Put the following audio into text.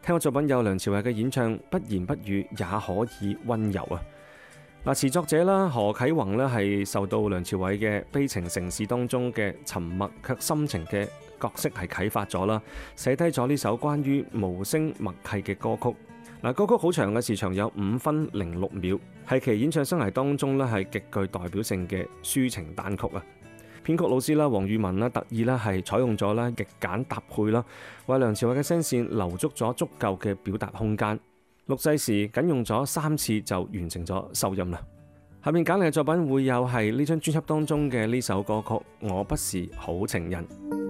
聽過作品有梁朝偉嘅演唱，不言不語也可以溫柔啊。嗱，詞作者啦何啟宏呢係受到梁朝偉嘅《悲情城市》當中嘅沉默卻深情嘅角色係啟發咗啦，寫低咗呢首關於無聲默契嘅歌曲。嗱，歌曲好長嘅，時長有5分06秒，係其演唱生涯當中呢係極具代表性嘅抒情單曲啊。編曲老師啦黃宇文啦特意啦係採用咗啦極簡搭配啦，為梁朝偉嘅聲線留足咗足夠嘅表達空間。錄製時僅用咗3次就完成咗收音啦。下面揀嚟嘅作品會有係呢張專輯當中嘅呢首歌曲《我不是好情人》。